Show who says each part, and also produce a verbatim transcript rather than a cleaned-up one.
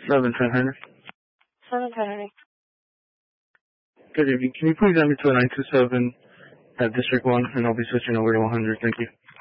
Speaker 1: seven ten Henry.
Speaker 2: seven ten Henry.
Speaker 1: Good evening. Can you please send me to a nine two seven at District one, and I'll be switching over to one hundred. Thank you.